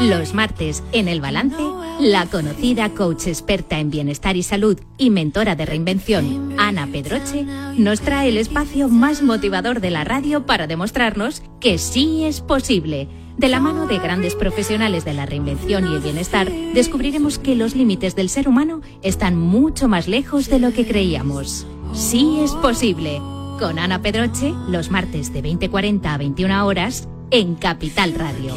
Los martes, en El Balance, la conocida coach experta en bienestar y salud y mentora de reinvención, Ana Pedroche, nos trae el espacio más motivador de la radio para demostrarnos que sí es posible. De la mano de grandes profesionales de la reinvención y el bienestar, descubriremos que los límites del ser humano están mucho más lejos de lo que creíamos. Sí es posible. Con Ana Pedroche, los martes de 20:40 a 21 horas, en Capital Radio.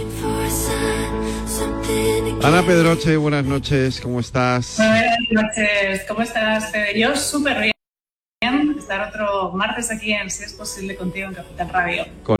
Ana Pedroche, buenas noches, ¿cómo estás? Buenas noches, ¿cómo estás? Yo súper bien, estar otro martes aquí en Si es posible contigo en Capital Radio. Con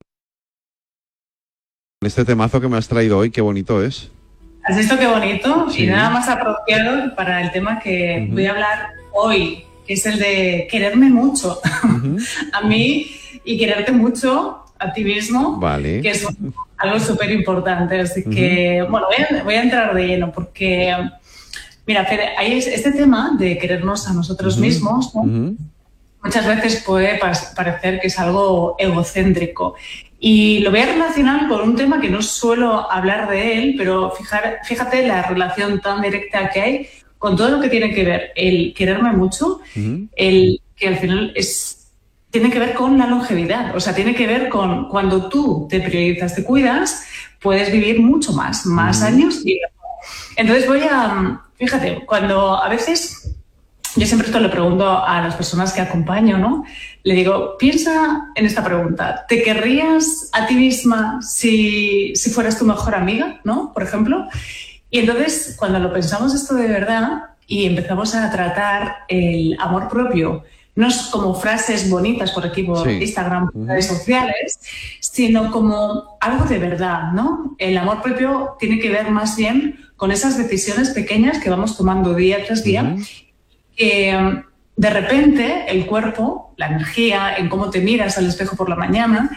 este temazo que me has traído hoy, qué bonito es. ¿Has visto qué bonito? Sí. Y nada más apropiado para el tema que voy a hablar hoy, que es el de quererme mucho a mí y quererte mucho a ti mismo, Vale. Que es algo súper importante. Así que, bueno, voy a entrar de lleno porque, mira, Fede, hay este tema de querernos a nosotros mismos, ¿no? Muchas veces puede parecer que es algo egocéntrico. Y lo voy a relacionar con un tema que no suelo hablar de él, pero fíjate la relación tan directa que hay con todo lo que tiene que ver el quererme mucho, el que al final tiene que ver con la longevidad, o sea, tiene que ver con cuando tú te priorizas, te cuidas, puedes vivir mucho más años. Entonces fíjate, cuando a veces, yo siempre esto le pregunto a las personas que acompaño, ¿no? Le digo, piensa en esta pregunta, ¿te querrías a ti misma si fueras tu mejor amiga, ¿no? Por ejemplo. Y entonces, cuando lo pensamos esto de verdad y empezamos a tratar el amor propio, no es como frases bonitas por aquí, por Instagram, por redes sociales, sino como algo de verdad, ¿no? El amor propio tiene que ver más bien con esas decisiones pequeñas que vamos tomando día tras día, que de repente el cuerpo, la energía, en cómo te miras al espejo por la mañana,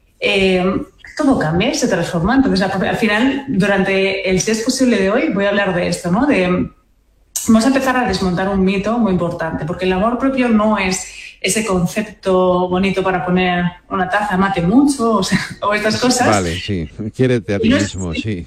todo cambia, se transforma. Entonces, al final, durante el Si es posible de hoy, voy a hablar de esto, ¿no? Vamos a empezar a desmontar un mito muy importante, porque el amor propio no es ese concepto bonito para poner una taza, mate mucho, o estas cosas. Vale, sí, quiérete a ti mismo, sí.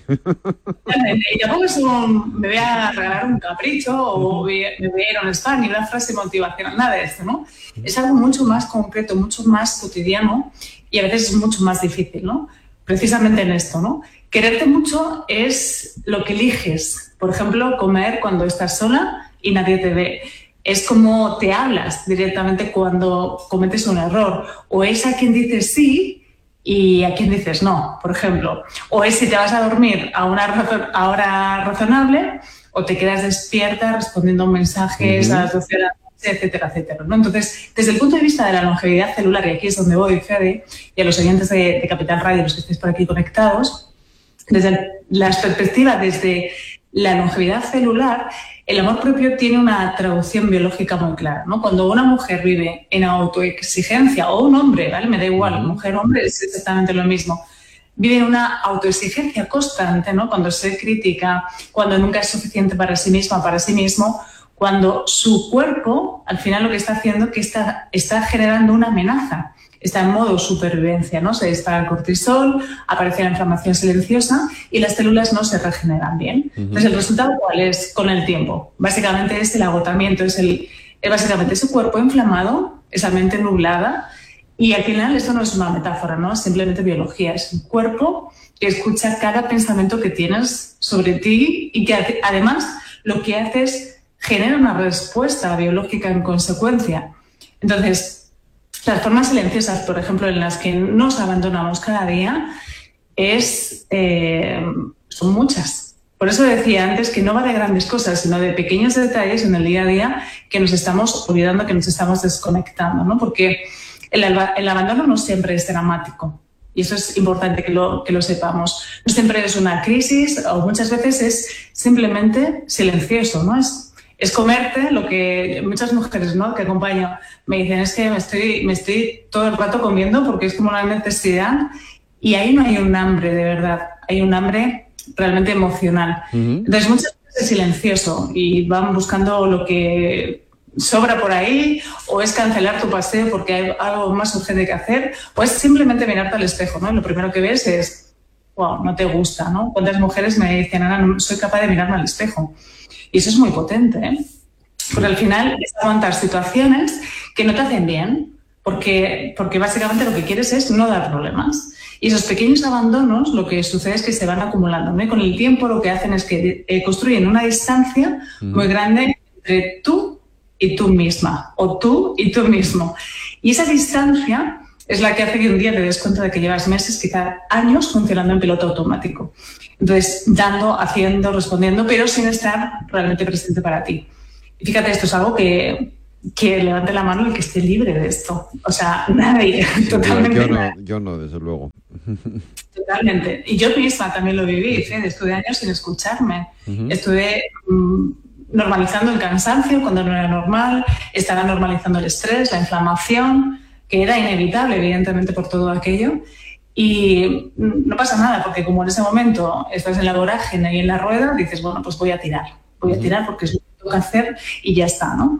Y tampoco es me voy a regalar un capricho o me voy a ir a un spa, ni una frase motivacional, nada de esto, ¿no? Es algo mucho más concreto, mucho más cotidiano y a veces es mucho más difícil, ¿no? Precisamente en esto, ¿no? Quererte mucho es lo que eliges. Por ejemplo, comer cuando estás sola y nadie te ve. Es como te hablas directamente cuando cometes un error. O es a quien dices sí y a quien dices no, por ejemplo. O es si te vas a dormir a una hora razonable o te quedas despierta respondiendo mensajes a las 12 de la noche, etcétera, etcétera, ¿no? Entonces, desde el punto de vista de la longevidad celular, y aquí es donde voy, Fede, y a los oyentes de Capital Radio, los que estéis por aquí conectados, desde la perspectiva, desde la longevidad celular, el amor propio tiene una traducción biológica muy clara, ¿no? Cuando una mujer vive en autoexigencia, o un hombre, ¿vale? Me da igual, mujer o hombre es exactamente lo mismo. Vive en una autoexigencia constante, ¿no? Cuando se critica, cuando nunca es suficiente para sí misma, para sí mismo, cuando su cuerpo, al final lo que está haciendo es que está generando una amenaza. Está en modo supervivencia, ¿no? Se dispara el cortisol, aparece la inflamación silenciosa y las células no se regeneran bien. Entonces, ¿el resultado cuál es con el tiempo? Básicamente es el agotamiento, es básicamente su cuerpo inflamado, esa mente nublada y al final esto no es una metáfora, ¿no? Es simplemente biología, es un cuerpo que escucha cada pensamiento que tienes sobre ti y que además lo que hace es genera una respuesta biológica en consecuencia. Entonces, las formas silenciosas, por ejemplo, en las que nos abandonamos cada día, son muchas. Por eso decía antes que no va de grandes cosas, sino de pequeños detalles en el día a día que nos estamos olvidando, que nos estamos desconectando, ¿no? Porque el abandono no siempre es dramático. Y eso es importante que lo sepamos. No siempre es una crisis o muchas veces es simplemente silencioso, ¿no? Es comerte lo que muchas mujeres, ¿no?, que acompaño me dicen, es que me estoy todo el rato comiendo porque es como una necesidad y ahí no hay un hambre de verdad, hay un hambre realmente emocional. Entonces muchas veces es silencioso y van buscando lo que sobra por ahí, o es cancelar tu paseo porque hay algo más urgente que hacer, o es simplemente mirarte al espejo, ¿no? Y lo primero que ves es wow, no te gusta, ¿no? ¿Cuántas mujeres me dicen, Ana, no soy capaz de mirarme al espejo? Y eso es muy potente, ¿eh? Porque al final es aguantar situaciones que no te hacen bien, porque básicamente lo que quieres es no dar problemas. Y esos pequeños abandonos, lo que sucede es que se van acumulando, ¿no? Y con el tiempo lo que hacen es que construyen una distancia muy grande entre tú y tú misma, o tú y tú mismo. Y esa distancia es la que hace que un día te des cuenta de que llevas meses, quizá años, funcionando en piloto automático. Entonces, dando, haciendo, respondiendo, pero sin estar realmente presente para ti. Y fíjate, esto es algo que levante la mano el que esté libre de esto. O sea, nadie, sí, totalmente. Yo no, desde luego. Totalmente. Y yo misma también lo viví, Fede, estuve años sin escucharme. Estuve normalizando el cansancio cuando no era normal, estaba normalizando el estrés, la inflamación, que era inevitable, evidentemente, por todo aquello. Y no pasa nada, porque como en ese momento estás en la vorágine y en la rueda, dices, bueno, pues voy a tirar porque es lo que tengo que hacer y ya está, ¿no?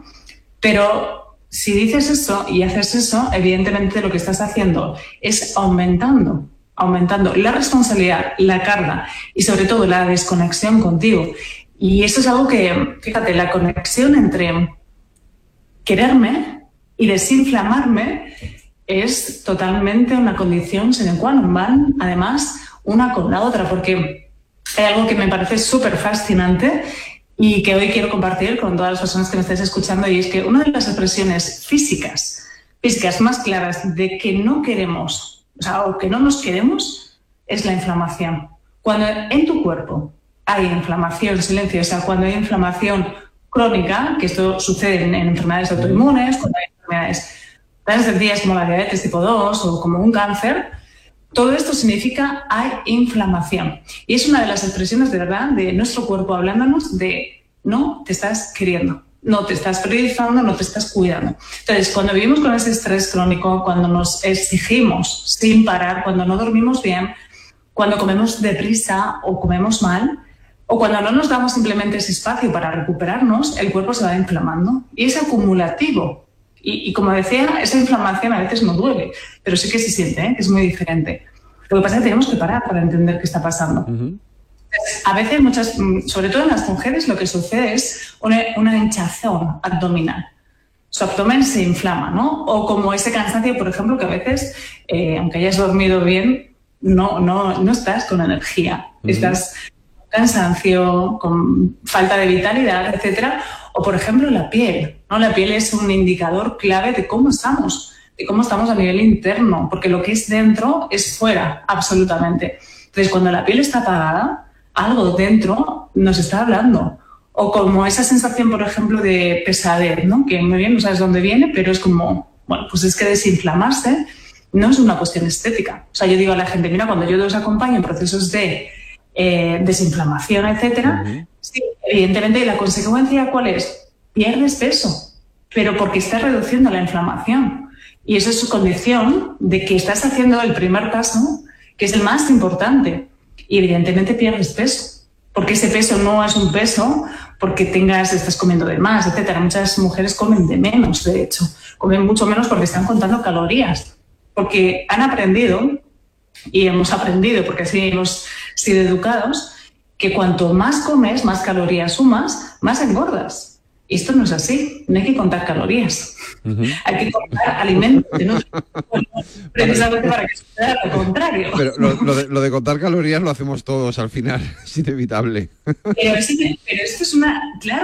Pero si dices eso y haces eso, evidentemente lo que estás haciendo es aumentando la responsabilidad, la carga y sobre todo la desconexión contigo. Y eso es algo que, fíjate, la conexión entre quererme y desinflamarme es totalmente una condición sine qua non, van además una con la otra, porque hay algo que me parece súper fascinante y que hoy quiero compartir con todas las personas que me estáis escuchando, y es que una de las expresiones físicas más claras de que no queremos, o que no nos queremos, es la inflamación. Cuando en tu cuerpo hay inflamación silenciosa, cuando hay inflamación crónica, que esto sucede en enfermedades autoinmunes, cuando hay enfermedades tan sencillas como la diabetes tipo 2 o como un cáncer, todo esto significa hay inflamación. Y es una de las expresiones de verdad de nuestro cuerpo hablándonos de no te estás queriendo, no te estás priorizando, no te estás cuidando. Entonces, cuando vivimos con ese estrés crónico, cuando nos exigimos sin parar, cuando no dormimos bien, cuando comemos deprisa o comemos mal, o cuando no nos damos simplemente ese espacio para recuperarnos, el cuerpo se va inflamando y es acumulativo. Y como decía, esa inflamación a veces no duele, pero sí que se siente, ¿eh? Que es muy diferente. Lo que pasa es que tenemos que parar para entender qué está pasando. A veces, sobre todo en las mujeres, lo que sucede es una hinchazón abdominal. Su abdomen se inflama, ¿no? O como ese cansancio, por ejemplo, que a veces, aunque hayas dormido bien, no estás con energía. Estás con cansancio, con falta de vitalidad, etcétera. O, por ejemplo, la piel, ¿no? La piel es un indicador clave de cómo estamos a nivel interno, porque lo que es dentro es fuera, absolutamente. Entonces, cuando la piel está apagada, algo dentro nos está hablando. O como esa sensación, por ejemplo, de pesadez, ¿no? Que muy bien no sabes dónde viene, pero es como, bueno, pues es que desinflamarse no es una cuestión estética. O sea, yo digo a la gente, mira, cuando yo los acompaño en procesos de desinflamación, etcétera, sí, evidentemente la consecuencia ¿cuál es? Pierdes peso, pero porque estás reduciendo la inflamación. Y eso es su condición de que estás haciendo el primer paso, que es el más importante. Y evidentemente pierdes peso, porque ese peso no es un peso porque estás comiendo de más, etcétera. Muchas mujeres comen de menos, de hecho. Comen mucho menos porque están contando calorías. Porque han aprendido, y hemos aprendido porque así hemos sido educados, que cuanto más comes, más calorías sumas, más engordas. Y esto no es así, no hay que contar calorías. Hay que contar alimentos, ¿no? Precisamente para que suceda lo contrario. Pero lo de contar calorías lo hacemos todos al final, es inevitable. Pero esto es una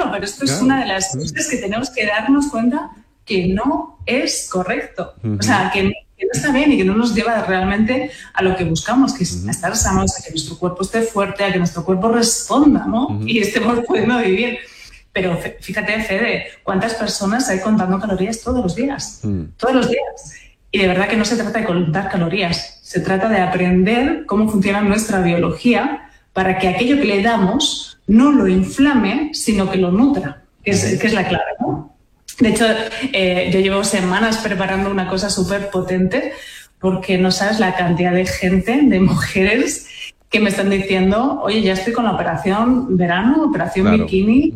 de las cosas que tenemos que darnos cuenta que no es correcto. O sea, que no está bien y que no nos lleva realmente a lo que buscamos, que es estar sanos, a que nuestro cuerpo esté fuerte, a que nuestro cuerpo responda, ¿no? Y estemos pudiendo vivir. Pero fíjate, Fede, ¿cuántas personas hay contando calorías todos los días? Todos los días. Y de verdad que no se trata de contar calorías, se trata de aprender cómo funciona nuestra biología para que aquello que le damos no lo inflame, sino que lo nutra, que es la clave, ¿no? De hecho, yo llevo semanas preparando una cosa súper potente porque no sabes la cantidad de gente, de mujeres que me están diciendo, oye, ya estoy con la operación verano, operación bikini,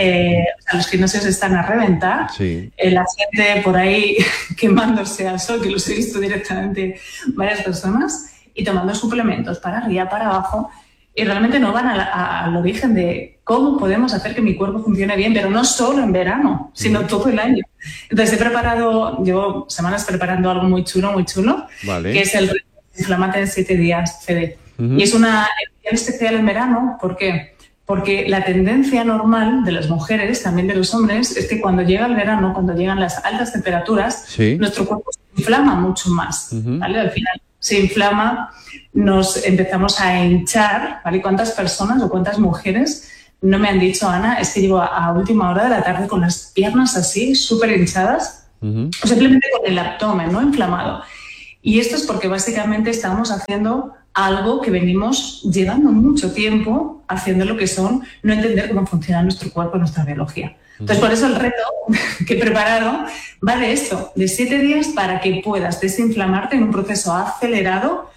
los gimnasios están a reventar, la gente por ahí quemándose al sol, que los he visto directamente varias personas, y tomando suplementos para arriba, para abajo, y realmente no van al origen de cómo podemos hacer que mi cuerpo funcione bien, pero no solo en verano, sino todo el año. Entonces llevo semanas preparando algo muy chulo, vale, que es el reto Inflámate en 7 días, CD. Y es una edición especial en verano, ¿por qué? Porque la tendencia normal de las mujeres, también de los hombres, es que cuando llega el verano, cuando llegan las altas temperaturas, nuestro cuerpo se inflama mucho más, ¿vale? Al final se inflama, nos empezamos a hinchar, ¿vale? ¿Cuántas personas o cuántas mujeres no me han dicho, Ana, es que llego a última hora de la tarde con las piernas así, súper hinchadas, o simplemente con el abdomen, ¿no? Inflamado. Y esto es porque básicamente estamos haciendo algo que venimos llevando mucho tiempo haciendo lo que son no entender cómo funciona nuestro cuerpo, nuestra biología. Entonces, por eso el reto que he preparado va de esto, de 7 días para que puedas desinflamarte en un proceso acelerado,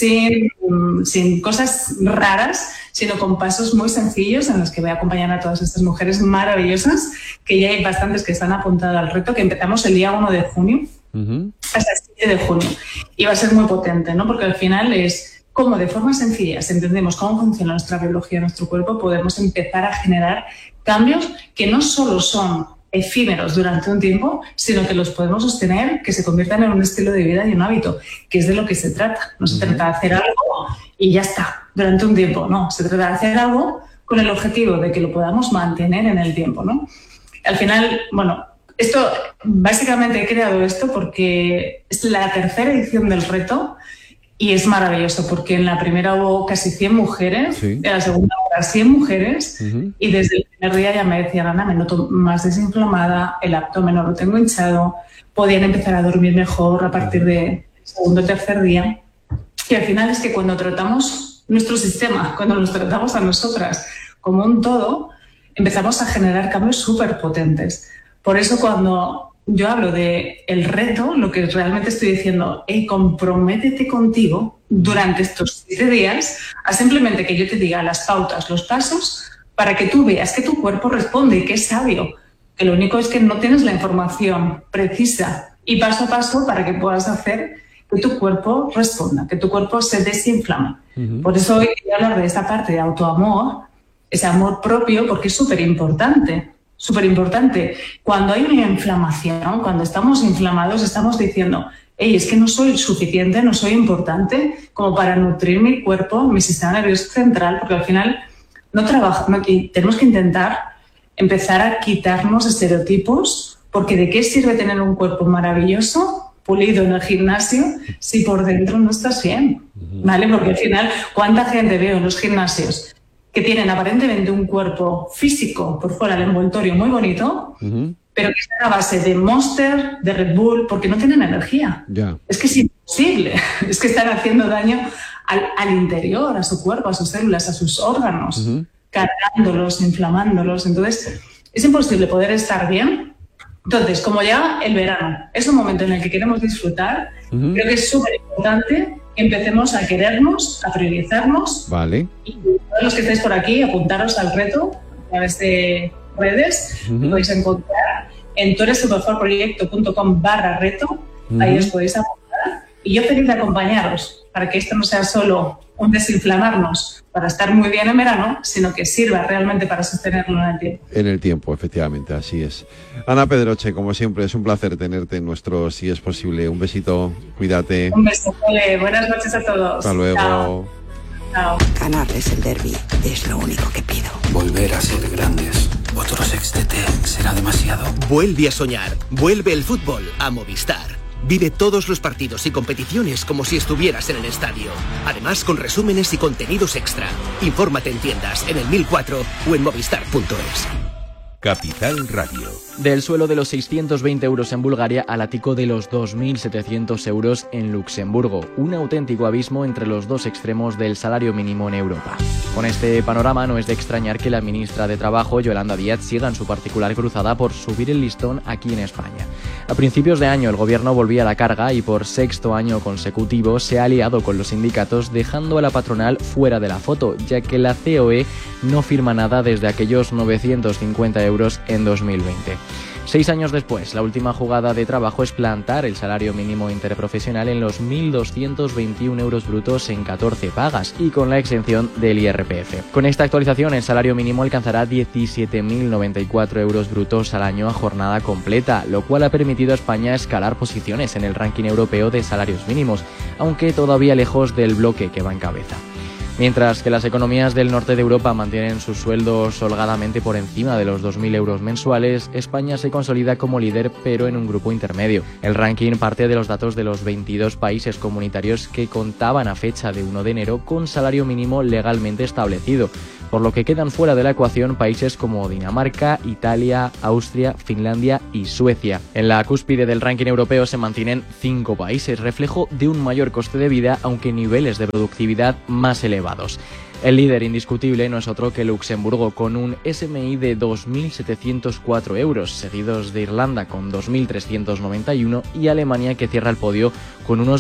sin cosas raras, sino con pasos muy sencillos en los que voy a acompañar a todas estas mujeres maravillosas, que ya hay bastantes que están apuntadas al reto, que empezamos el día 1 de junio hasta el 7 de junio. Y va a ser muy potente, ¿no? Porque al final es cómo de forma sencilla, si entendemos cómo funciona nuestra biología, nuestro cuerpo, podemos empezar a generar cambios que no solo son efímeros durante un tiempo, sino que los podemos sostener, que se conviertan en un estilo de vida y un hábito, que es de lo que se trata. No se trata de hacer algo y ya está, durante un tiempo, no. Se trata de hacer algo con el objetivo de que lo podamos mantener en el tiempo, ¿no? Al final, bueno, esto, básicamente he creado esto porque es la tercera edición del reto y es maravilloso porque en la primera hubo casi 100 mujeres, en la segunda hubo 100 mujeres y desde el primer día ya me decían, Ana, me noto más desinflamada, el abdomen no lo tengo hinchado, podían empezar a dormir mejor a partir del segundo o tercer día. Y al final es que cuando tratamos nuestro sistema, cuando nos tratamos a nosotras como un todo, empezamos a generar cambios súper potentes. Por eso cuando yo hablo de el reto, lo que realmente estoy diciendo, comprométete contigo durante estos 7 días a simplemente que yo te diga las pautas, los pasos, para que tú veas que tu cuerpo responde y que es sabio. Que lo único es que no tienes la información precisa y paso a paso para que puedas hacer que tu cuerpo responda, que tu cuerpo se desinflame. Por eso hoy quería hablar de esta parte de autoamor, ese amor propio, porque es súper importante. Súper importante. Cuando hay una inflamación, cuando estamos inflamados, estamos diciendo, es que no soy suficiente, no soy importante como para nutrir mi cuerpo, mi sistema nervioso central, porque al final y tenemos que intentar empezar a quitarnos estereotipos, porque ¿de qué sirve tener un cuerpo maravilloso, pulido en el gimnasio, si por dentro no estás bien? ¿Vale? Porque al final, ¿cuánta gente veo en los gimnasios que tienen aparentemente un cuerpo físico por fuera del envoltorio muy bonito, pero que están a base de Monster, de Red Bull, porque no tienen energía? Es que es imposible, es que están haciendo daño al interior, a su cuerpo, a sus células, a sus órganos, cargándolos, inflamándolos. Entonces, es imposible poder estar bien. Entonces, como llega el verano, es un momento en el que queremos disfrutar, creo que es súper importante que empecemos a querernos, a priorizarnos. Vale. Y todos los que estáis por aquí, apuntaros al reto a través de redes. Lo podéis encontrar en tueresupermejorproyecto.com/reto. Ahí os podéis apuntar. Y yo feliz de acompañaros para que esto no sea solo un desinflamarnos para estar muy bien en verano, sino que sirva realmente para sostenerlo en el tiempo. En el tiempo, efectivamente, así es. Ana Pedroche, como siempre, es un placer tenerte en nuestro Si es Posible. Un besito, cuídate. Un beso, buenas noches a todos. Hasta luego. Chao. Chao. Ganarles el derbi es lo único que pido. Volver a ser grandes. Otro sextete será demasiado. Vuelve a soñar. Vuelve el fútbol a Movistar. Vive todos los partidos y competiciones como si estuvieras en el estadio. Además, con resúmenes y contenidos extra. Infórmate en tiendas, en el 1004 o en movistar.es. Capital Radio. Del suelo de los 620 euros en Bulgaria al ático de los 2.700 euros en Luxemburgo. Un auténtico abismo entre los dos extremos del salario mínimo en Europa. Con este panorama no es de extrañar que la ministra de Trabajo, Yolanda Díaz, siga en su particular cruzada por subir el listón aquí en España. A principios de año el gobierno volvía a la carga y por 6º año consecutivo se ha aliado con los sindicatos dejando a la patronal fuera de la foto, ya que la COE no firma nada desde aquellos 950 euros en 2020. 6 años después, la última jugada de trabajo es plantar el salario mínimo interprofesional en los 1.221 euros brutos en 14 pagas y con la exención del IRPF. Con esta actualización, el salario mínimo alcanzará 17.094 euros brutos al año a jornada completa, lo cual ha permitido a España escalar posiciones en el ranking europeo de salarios mínimos, aunque todavía lejos del bloque que va en cabeza. Mientras que las economías del norte de Europa mantienen sus sueldos holgadamente por encima de los 2.000 euros mensuales, España se consolida como líder, pero en un grupo intermedio. El ranking parte de los datos de los 22 países comunitarios que contaban a fecha de 1 de enero con salario mínimo legalmente establecido, por lo que quedan fuera de la ecuación países como Dinamarca, Italia, Austria, Finlandia y Suecia. En la cúspide del ranking europeo se mantienen 5 países, reflejo de un mayor coste de vida, aunque niveles de productividad más elevados. El líder indiscutible no es otro que Luxemburgo, con un SMI de 2.704 euros, seguidos de Irlanda con 2.391 y Alemania, que cierra el podio con unos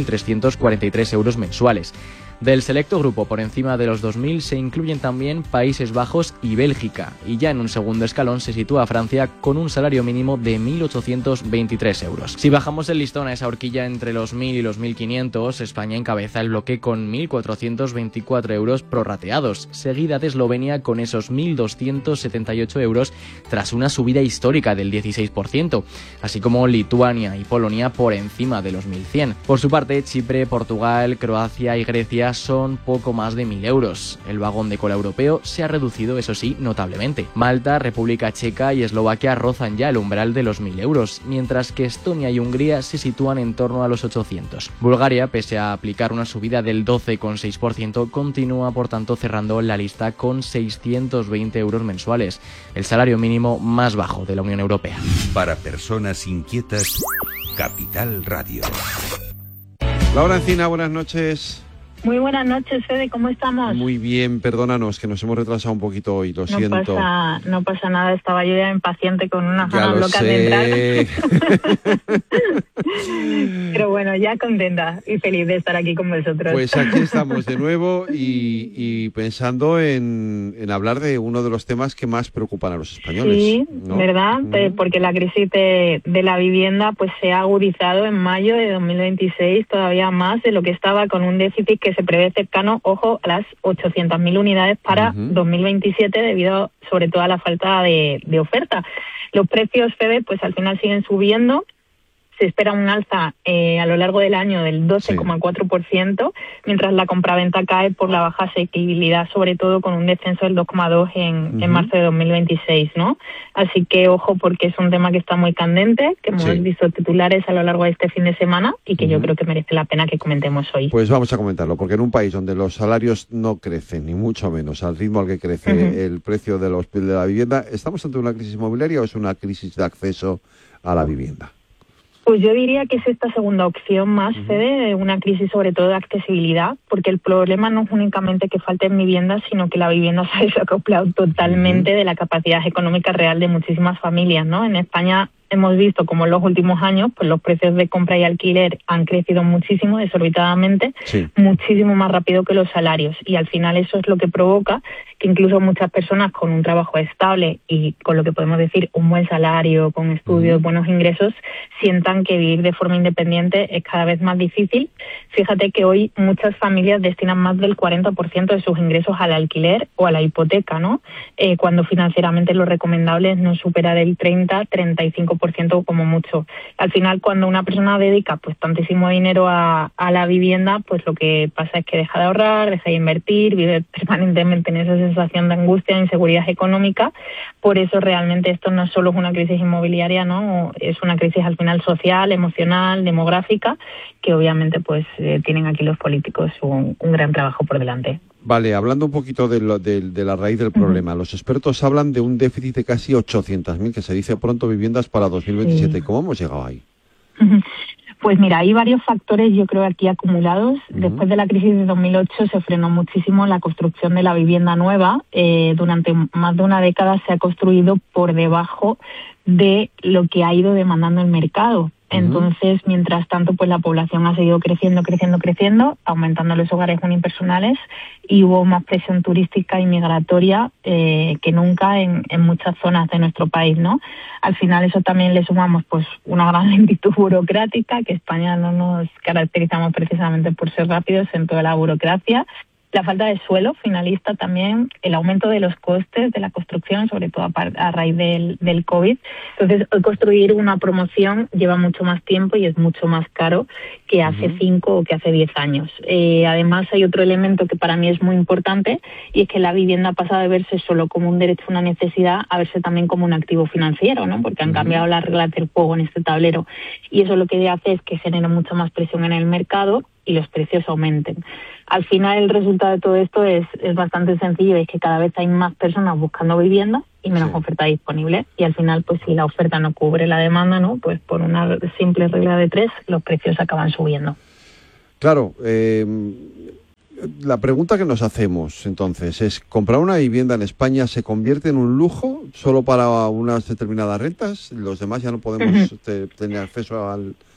2.343 euros mensuales. Del selecto grupo por encima de los 2.000 se incluyen también Países Bajos y Bélgica, y ya en un segundo escalón se sitúa Francia con un salario mínimo de 1.823 euros. Si bajamos el listón a esa horquilla entre los 1.000 y los 1.500, España encabeza el bloque con 1.424 euros prorrateados, seguida de Eslovenia con esos 1.278 euros tras una subida histórica del 16%, así como Lituania y Polonia por encima de los 1.100. Por su parte, Chipre, Portugal, Croacia y Grecia son poco más de 1.000 euros. El vagón de cola europeo se ha reducido, eso sí, notablemente. Malta, República Checa y Eslovaquia rozan ya el umbral de los 1.000 euros, mientras que Estonia y Hungría se sitúan en torno a los 800. Bulgaria, pese a aplicar una subida del 12,6%, continúa por tanto cerrando la lista con 620 euros mensuales, el salario mínimo más bajo de la Unión Europea. Para personas inquietas, Capital Radio. Laura Encina, buenas noches. Muy buenas noches, Fede, ¿cómo estamos? Muy bien, perdónanos que nos hemos retrasado un poquito hoy, lo siento. No pasa nada, estaba yo ya impaciente con unas ganas locas de entrar. Pero bueno, ya contenta y feliz de estar aquí con vosotros. Pues aquí estamos de nuevo y pensando en hablar de uno de los temas que más preocupan a los españoles. Sí, ¿no? ¿Verdad? Porque la crisis de la vivienda pues se ha agudizado en mayo de 2026 todavía más de lo que estaba, con un déficit que se prevé cercano, ojo, a las 800.000 unidades para 2027 debido sobre todo a la falta de oferta. Los precios, Fede, pues al final siguen subiendo. Se espera un alza a lo largo del año del 12,4%, mientras la compraventa cae por la baja asequibilidad, sobre todo con un descenso del 2,2% en marzo de 2026, ¿no? Así que ojo, porque es un tema que está muy candente, que hemos visto titulares a lo largo de este fin de semana y que yo creo que merece la pena que comentemos hoy. Pues vamos a comentarlo, porque en un país donde los salarios no crecen, ni mucho menos al ritmo al que crece el precio de la vivienda, ¿estamos ante una crisis inmobiliaria o es una crisis de acceso a la vivienda? Pues yo diría que es esta segunda opción más, Fede, una crisis sobre todo de accesibilidad, porque el problema no es únicamente que falten viviendas, sino que la vivienda se ha desacoplado totalmente de la capacidad económica real de muchísimas familias, ¿no? En España hemos visto como en los últimos años pues los precios de compra y alquiler han crecido muchísimo, desorbitadamente, muchísimo más rápido que los salarios, y al final eso es lo que provoca que incluso muchas personas con un trabajo estable y con lo que podemos decir un buen salario, con estudios, buenos ingresos, sientan que vivir de forma independiente es cada vez más difícil. Fíjate que hoy muchas familias destinan más del 40% de sus ingresos al alquiler o a la hipoteca, ¿no? Cuando financieramente lo recomendable es no superar el 30-35% como mucho. Al final, cuando una persona dedica pues tantísimo dinero a la vivienda, pues lo que pasa es que deja de ahorrar, deja de invertir, vive permanentemente en esa sensación de angustia e inseguridad económica. Por eso realmente esto no solo es una crisis inmobiliaria, ¿no? Es una crisis al final social, emocional, demográfica, que obviamente pues tienen aquí los políticos un gran trabajo por delante. Vale, hablando un poquito de la raíz del problema, los expertos hablan de un déficit de casi 800.000, que se dice pronto, viviendas para 2027. ¿Cómo hemos llegado ahí? Pues mira, hay varios factores, yo creo, aquí acumulados. Después de la crisis de 2008 se frenó muchísimo la construcción de la vivienda nueva. Durante más de una década se ha construido por debajo de lo que ha ido demandando el mercado. Entonces, mientras tanto, pues la población ha seguido creciendo, aumentando los hogares unipersonales y hubo más presión turística y migratoria que nunca en muchas zonas de nuestro país, ¿no? Al final eso también le sumamos pues una gran lentitud burocrática, que España no nos caracterizamos precisamente por ser rápidos en toda la burocracia. La falta de suelo finalista también, el aumento de los costes de la construcción, sobre todo a raíz del COVID. Entonces, hoy construir una promoción lleva mucho más tiempo y es mucho más caro que hace 5 o que hace 10 años. Además, hay otro elemento que para mí es muy importante y es que la vivienda pasa de verse solo como un derecho, una necesidad, a verse también como un activo financiero, ¿no? Porque han cambiado las reglas del juego en este tablero y eso lo que hace es que genera mucha más presión en el mercado y los precios aumenten. Al final el resultado de todo esto es bastante sencillo, es que cada vez hay más personas buscando vivienda y menos oferta disponible y al final pues si la oferta no cubre la demanda, ¿no? Pues por una simple regla de 3 los precios acaban subiendo. Claro, la pregunta que nos hacemos entonces es, ¿comprar una vivienda en España se convierte en un lujo solo para unas determinadas rentas? ¿Los demás ya no podemos tener acceso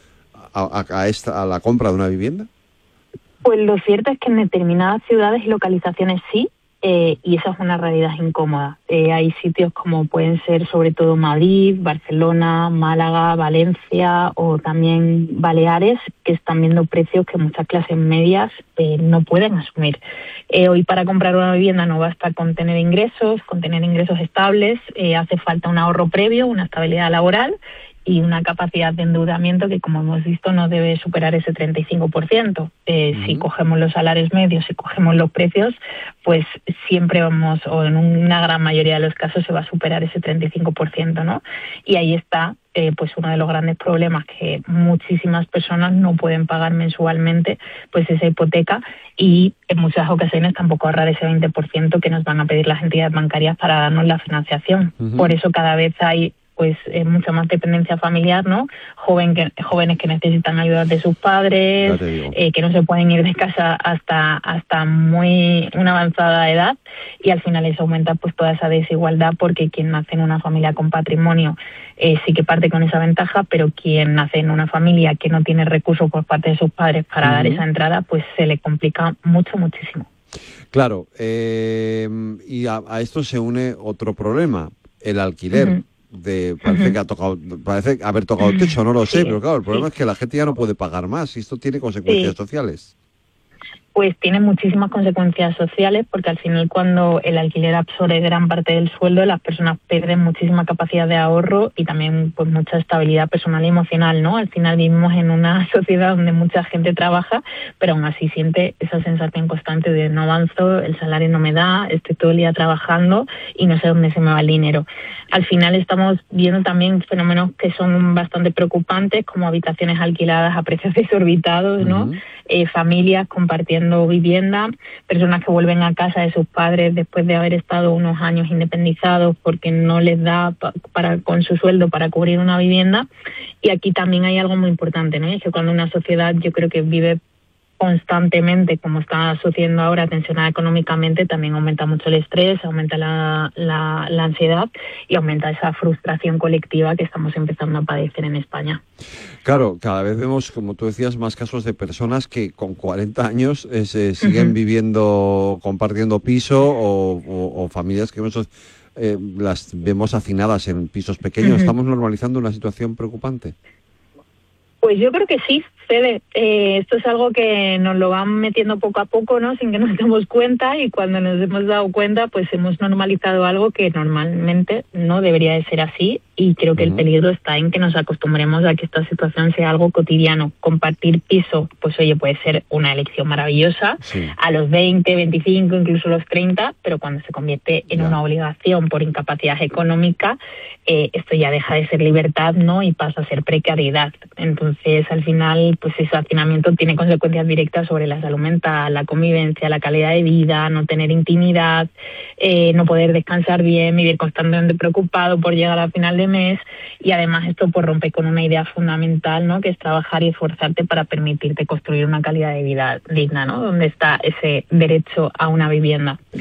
a la compra de una vivienda? Pues lo cierto es que en determinadas ciudades y localizaciones sí, y esa es una realidad incómoda. Hay sitios como pueden ser sobre todo Madrid, Barcelona, Málaga, Valencia o también Baleares, que están viendo precios que muchas clases medias no pueden asumir. Hoy para comprar una vivienda no basta con tener ingresos estables, hace falta un ahorro previo, una estabilidad laboral y una capacidad de endeudamiento que, como hemos visto, no debe superar ese 35%. Si cogemos los salarios medios, si cogemos los precios, pues siempre vamos, o en una gran mayoría de los casos, se va a superar ese 35%, ¿no? Y ahí está pues uno de los grandes problemas, que muchísimas personas no pueden pagar mensualmente pues esa hipoteca y en muchas ocasiones tampoco ahorrar ese 20% que nos van a pedir las entidades bancarias para darnos la financiación. Por eso cada vez hay pues mucha más dependencia familiar, ¿no? Jóvenes que necesitan ayuda de sus padres, que no se pueden ir de casa hasta muy una avanzada edad y al final eso aumenta pues toda esa desigualdad porque quien nace en una familia con patrimonio sí que parte con esa ventaja, pero quien nace en una familia que no tiene recursos por parte de sus padres para dar esa entrada, pues se le complica muchísimo. Claro, y a esto se une otro problema, el alquiler. Parece haber tocado el techo, no lo sé, pero claro, el problema es que la gente ya no puede pagar más y esto tiene consecuencias sociales. Pues tiene muchísimas consecuencias sociales porque al final cuando el alquiler absorbe gran parte del sueldo las personas pierden muchísima capacidad de ahorro y también pues mucha estabilidad personal y emocional, ¿no? Al final vivimos en una sociedad donde mucha gente trabaja pero aún así siente esa sensación constante de no avanzo, el salario no me da, estoy todo el día trabajando y no sé dónde se me va el dinero. Al final estamos viendo también fenómenos que son bastante preocupantes como habitaciones alquiladas a precios desorbitados, ¿no? Familias compartiendo vivienda, personas que vuelven a casa de sus padres después de haber estado unos años independizados porque no les da con su sueldo para cubrir una vivienda. Y aquí también hay algo muy importante, ¿no? Es que cuando una sociedad yo creo que vive constantemente, como está sucediendo ahora, tensionada económicamente, también aumenta mucho el estrés, aumenta la ansiedad y aumenta esa frustración colectiva que estamos empezando a padecer en España. Claro, cada vez vemos, como tú decías, más casos de personas que con 40 años siguen viviendo, compartiendo piso o familias que las vemos hacinadas en pisos pequeños. ¿Estamos normalizando una situación preocupante? Pues yo creo que sí, Fede. Esto es algo que nos lo van metiendo poco a poco, ¿no? Sin que nos demos cuenta y cuando nos hemos dado cuenta, pues hemos normalizado algo que normalmente no debería de ser así y creo que el peligro está en que nos acostumbremos a que esta situación sea algo cotidiano. Compartir piso, pues oye, puede ser una elección maravillosa a los 20, 25, incluso los 30, pero cuando se convierte en una obligación por incapacidad económica, esto ya deja de ser libertad, ¿no? Y pasa a ser precariedad. Entonces, al final, pues ese hacinamiento tiene consecuencias directas sobre la salud mental, la convivencia, la calidad de vida, no tener intimidad, no poder descansar bien, vivir constantemente preocupado por llegar al final de mes y además esto pues rompe con una idea fundamental, ¿no? Que es trabajar y esforzarte para permitirte construir una calidad de vida digna, ¿no? Donde está ese derecho a una vivienda digna.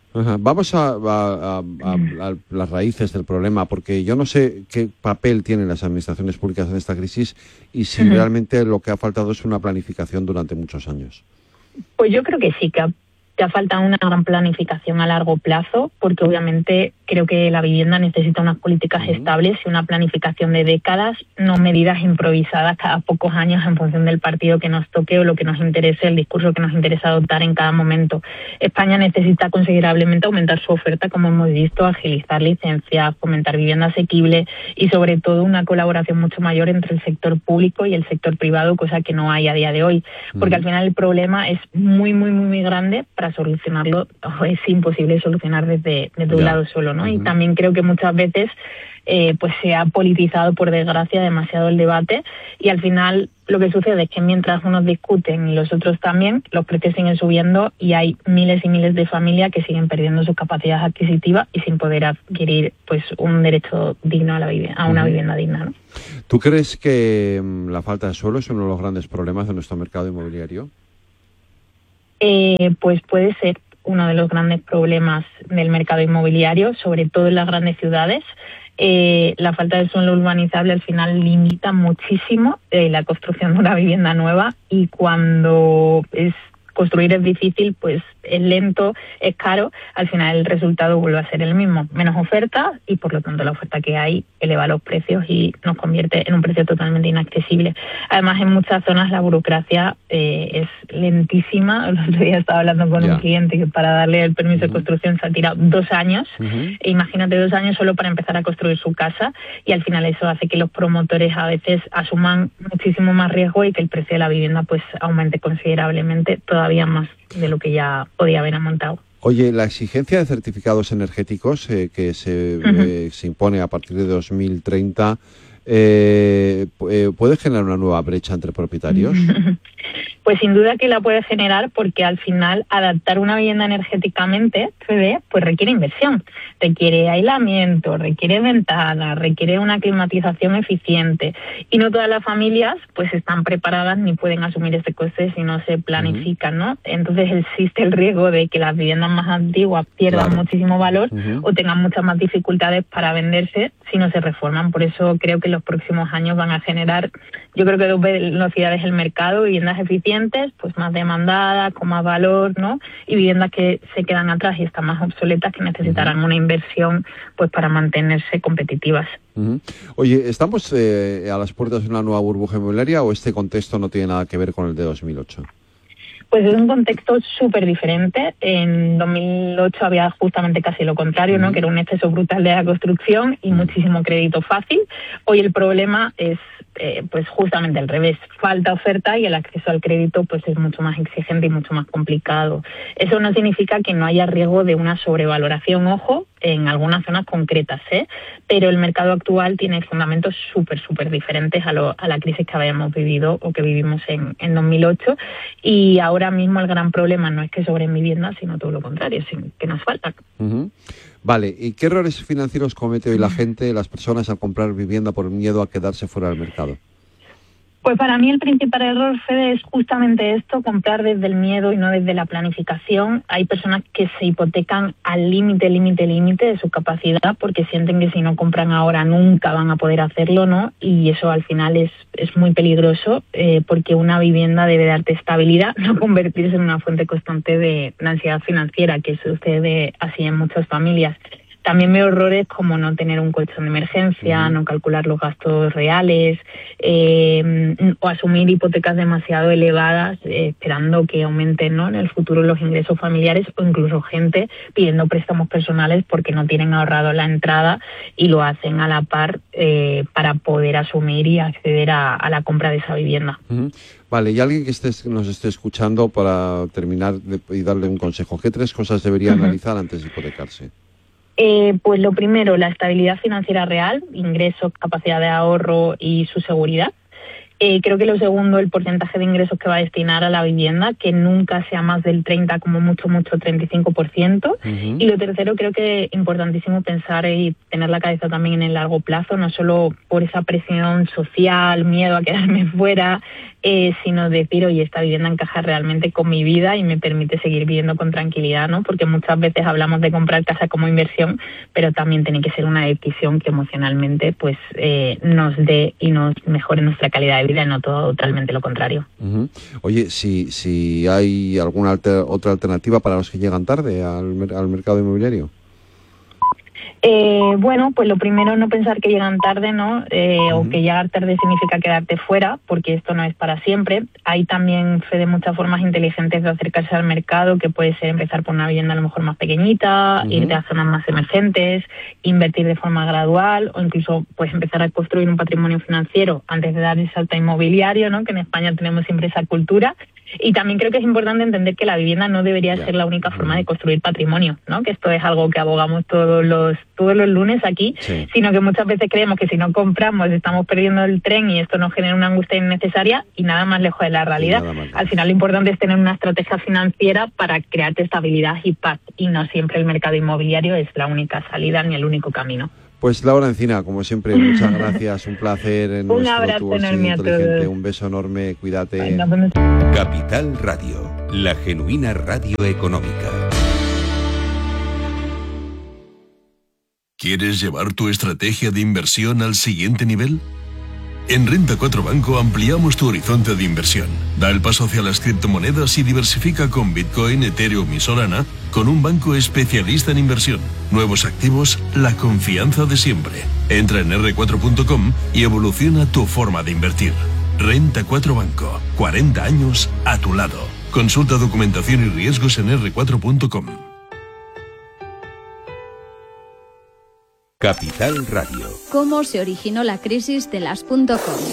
Ajá. Vamos a las raíces del problema, porque yo no sé qué papel tienen las administraciones públicas en esta crisis y si realmente lo que ha faltado es una planificación durante muchos años. Pues yo creo que sí, que ha faltado una gran planificación a largo plazo, porque obviamente creo que la vivienda necesita unas políticas estables y una planificación de décadas, no medidas improvisadas cada pocos años en función del partido que nos toque o lo que nos interese, el discurso que nos interesa adoptar en cada momento. España necesita considerablemente aumentar su oferta, como hemos visto, agilizar licencias, fomentar vivienda asequible y sobre todo una colaboración mucho mayor entre el sector público y el sector privado, cosa que no hay a día de hoy, porque al final el problema es muy grande. Para solucionarlo es imposible solucionar desde un lado solo, ¿no? Y también creo que muchas veces pues se ha politizado, por desgracia, demasiado el debate y al final lo que sucede es que mientras unos discuten y los otros también, los precios siguen subiendo y hay miles y miles de familias que siguen perdiendo sus capacidades adquisitivas y sin poder adquirir pues un derecho digno a una vivienda digna, ¿no? ¿Tú crees que la falta de suelo es uno de los grandes problemas de nuestro mercado inmobiliario? Pues puede ser uno de los grandes problemas del mercado inmobiliario, sobre todo en las grandes ciudades. La falta de suelo urbanizable al final limita muchísimo la construcción de una vivienda nueva y cuando construir es difícil, pues es lento, es caro, al final el resultado vuelve a ser el mismo, menos oferta y por lo tanto la oferta que hay eleva los precios y nos convierte en un precio totalmente inaccesible. Además en muchas zonas la burocracia es lentísima. El otro día estaba hablando con un cliente que para darle el permiso de construcción se ha tirado 2 años, e imagínate 2 años solo para empezar a construir su casa y al final eso hace que los promotores a veces asuman muchísimo más riesgo y que el precio de la vivienda pues aumente considerablemente, todavía más de lo que ya podía haber montado. Oye, la exigencia de certificados energéticos que se impone a partir de 2030, ¿puede generar una nueva brecha entre propietarios? Pues sin duda que la puede generar porque al final adaptar una vivienda energéticamente, pues requiere inversión, requiere aislamiento, requiere ventanas, requiere una climatización eficiente y no todas las familias pues están preparadas ni pueden asumir ese coste si no se planifican, ¿no? Entonces existe el riesgo de que las viviendas más antiguas pierdan muchísimo valor o tengan muchas más dificultades para venderse si no se reforman. Por eso creo que en los próximos años van a generar, yo creo que 2 velocidades el mercado, viviendas eficientes, pues más demandadas, con más valor, ¿no? Y viviendas que se quedan atrás y están más obsoletas, que necesitarán una inversión pues para mantenerse competitivas. Oye, ¿estamos a las puertas de una nueva burbuja inmobiliaria o este contexto no tiene nada que ver con el de 2008? Pues es un contexto súper diferente. En 2008 había justamente casi lo contrario, ¿no? Que era un exceso brutal de la construcción y muchísimo crédito fácil. Hoy el problema es pues justamente al revés. Falta oferta y el acceso al crédito pues es mucho más exigente y mucho más complicado. Eso no significa que no haya riesgo de una sobrevaloración, ojo, en algunas zonas concretas, pero el mercado actual tiene fundamentos súper diferentes a la crisis que habíamos vivido o que vivimos en 2008 y ahora mismo el gran problema no es que sobren viviendas, sino todo lo contrario, sino que nos faltan. Vale, ¿y qué errores financieros comete hoy la gente, las personas al comprar vivienda por miedo a quedarse fuera del mercado? Pues para mí el principal error, Fede, es justamente esto, comprar desde el miedo y no desde la planificación. Hay personas que se hipotecan al límite de su capacidad porque sienten que si no compran ahora nunca van a poder hacerlo, ¿no? Y eso al final es muy peligroso porque una vivienda debe darte estabilidad, no convertirse en una fuente constante de ansiedad financiera, que sucede así en muchas familias. También veo errores como no tener un colchón de emergencia, no calcular los gastos reales o asumir hipotecas demasiado elevadas esperando que aumenten, ¿no? En el futuro los ingresos familiares o incluso gente pidiendo préstamos personales porque no tienen ahorrado la entrada y lo hacen a la par para poder asumir y acceder a la compra de esa vivienda. Vale, y alguien que nos esté escuchando para terminar y darle un consejo, ¿qué 3 cosas debería analizar antes de hipotecarse? Pues lo primero, la estabilidad financiera real, ingresos, capacidad de ahorro y su seguridad. Creo que lo segundo, el porcentaje de ingresos que va a destinar a la vivienda, que nunca sea más del 30, como mucho 35%. Y lo tercero, creo que es importantísimo pensar y tener la cabeza también en el largo plazo, no solo por esa presión social, miedo a quedarme fuera, sino decir, oye, esta vivienda encaja realmente con mi vida y me permite seguir viviendo con tranquilidad, ¿no? Porque muchas veces hablamos de comprar casa como inversión, pero también tiene que ser una decisión que emocionalmente pues nos dé y nos mejore nuestra calidad de vida, y no totalmente lo contrario. Oye, si hay alguna otra alternativa para los que llegan tarde al mercado inmobiliario. Bueno, pues lo primero, no pensar que llegan tarde, ¿no? O que llegar tarde significa quedarte fuera, porque esto no es para siempre. Hay también, Fede, muchas formas inteligentes de acercarse al mercado, que puede ser empezar por una vivienda a lo mejor más pequeñita, irte a zonas más emergentes, invertir de forma gradual, o incluso pues empezar a construir un patrimonio financiero antes de dar el salto inmobiliario, ¿no? Que en España tenemos siempre esa cultura. Y también creo que es importante entender que la vivienda no debería ser la única forma de construir patrimonio, ¿no? Que esto es algo que abogamos todos los lunes aquí, sino que muchas veces creemos que si no compramos estamos perdiendo el tren y esto nos genera una angustia innecesaria, y nada más lejos de la realidad. Al final lo importante es tener una estrategia financiera para crearte estabilidad y paz, y no siempre el mercado inmobiliario es la única salida ni el único camino. Pues Laura Encina, como siempre, muchas gracias, un placer. Un abrazo enorme a todos. Un beso enorme, cuídate. Capital Radio, la genuina radio económica. ¿Quieres llevar tu estrategia de inversión al siguiente nivel? En Renta 4 Banco ampliamos tu horizonte de inversión. Da el paso hacia las criptomonedas y diversifica con Bitcoin, Ethereum y Solana con un banco especialista en inversión. Nuevos activos, la confianza de siempre. Entra en r4.com y evoluciona tu forma de invertir. Renta 4 Banco, 40 años a tu lado. Consulta documentación y riesgos en r4.com. Capital Radio. ¿Cómo se originó la crisis de las .com?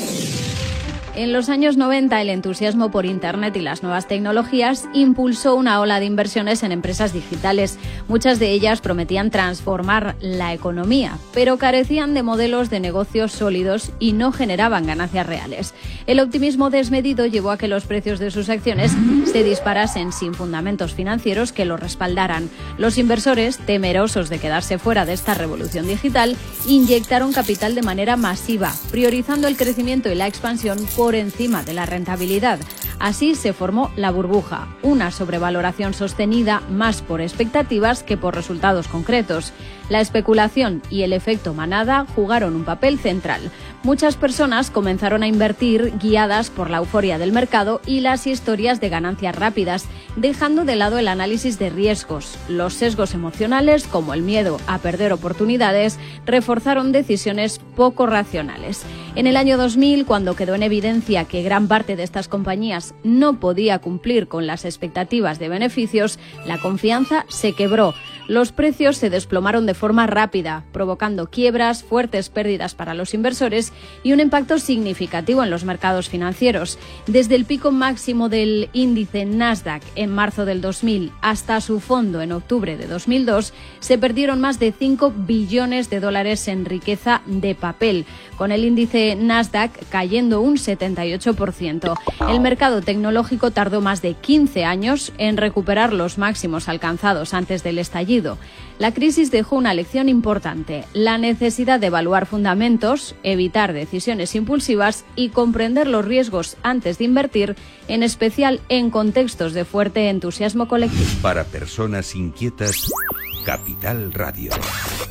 En los años 90, el entusiasmo por Internet y las nuevas tecnologías impulsó una ola de inversiones en empresas digitales. Muchas de ellas prometían transformar la economía, pero carecían de modelos de negocios sólidos y no generaban ganancias reales. El optimismo desmedido llevó a que los precios de sus acciones se disparasen sin fundamentos financieros que los respaldaran. Los inversores, temerosos de quedarse fuera de esta revolución digital, inyectaron capital de manera masiva, priorizando el crecimiento y la expansión por encima de la rentabilidad. Así se formó la burbuja, una sobrevaloración sostenida más por expectativas que por resultados concretos. La especulación y el efecto manada jugaron un papel central. Muchas personas comenzaron a invertir guiadas por la euforia del mercado y las historias de ganancias rápidas, dejando de lado el análisis de riesgos. Los sesgos emocionales, como el miedo a perder oportunidades, reforzaron decisiones poco racionales. En el año 2000, cuando quedó en evidencia que gran parte de estas compañías no podía cumplir con las expectativas de beneficios, la confianza se quebró. Los precios se desplomaron de forma rápida, provocando quiebras, fuertes pérdidas para los inversores y un impacto significativo en los mercados financieros. Desde el pico máximo del índice Nasdaq en marzo del 2000 hasta su fondo en octubre de 2002, se perdieron más de 5 billones de dólares en riqueza de papel, con el índice Nasdaq cayendo un 78%. El mercado tecnológico tardó más de 15 años en recuperar los máximos alcanzados antes del estallido. La crisis dejó una lección importante: la necesidad de evaluar fundamentos, evitar decisiones impulsivas y comprender los riesgos antes de invertir, en especial en contextos de fuerte entusiasmo colectivo. Para personas inquietas, Capital Radio.